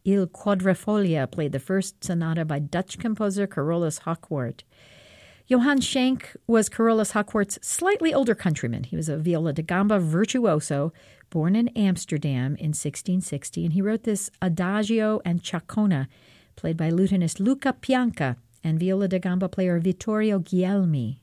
Il Quadrifoglio played the first sonata by Dutch composer Carolus Hochwart. Johann Schenk was Carolus Hochwart's slightly older countryman. He was a viola da gamba virtuoso, born in Amsterdam in 1660, and he wrote this Adagio and Chaconne, played by lutenist Luca Pianca and viola da gamba player Vittorio Guglielmi.